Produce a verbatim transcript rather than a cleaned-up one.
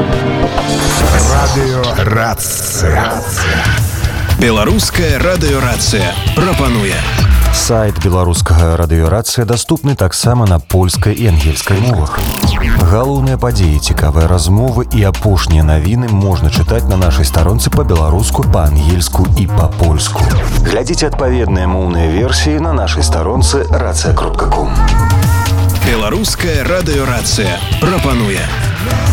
Радыёрацыя. Беларуская радыёрацыя прапануе. Сайт беларускага радыёрацыя даступны таксама на польскай і ангельскай мовах. Галоўныя падзеі, цікавыя размовы і апошнія навіны можна чытаць на нашай старонцы па-беларуску, па-ангельску і па-польску. Глядзіце адпаведныя моўныя версіі на нашай старонцы рацыя кропка ком. Беларуская радыёрацыя прапануе.